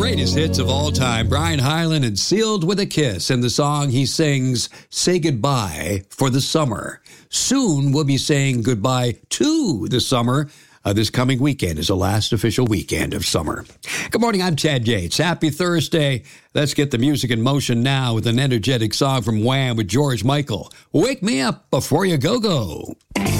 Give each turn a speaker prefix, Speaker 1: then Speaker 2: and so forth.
Speaker 1: greatest hits of all time. Brian Hyland and Sealed with a Kiss. And the song he sings, Say Goodbye for the Summer. Soon we'll be saying goodbye to the summer. This coming weekend is the last official weekend of summer. Good morning, I'm Chad Yates. Happy Thursday. Let's get the music in motion now with an energetic song from Wham with George Michael. Wake me up before you go-go.